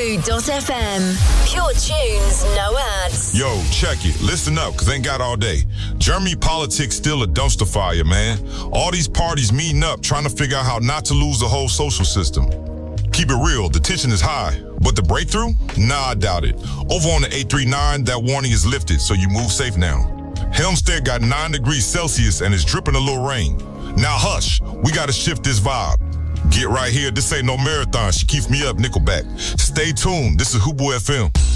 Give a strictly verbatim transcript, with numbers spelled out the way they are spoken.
Zoo dot F M. Pure tunes, no ads. Yo, check it. Listen up, because ain't got all day. Germany politics still a dumpster fire, man. All these parties meeting up, trying to figure out how not to lose the whole social system. Keep it real, the tension is high. But the breakthrough? Nah, I doubt it. Over on the eight three nine, that warning is lifted, so you move safe now. Helmstead got nine degrees Celsius and it's dripping a little rain. Now hush, we gotta shift this vibe. Get right here, this ain't no marathon. She keeps me up, Nickelback. Stay tuned, this is Hubo F M.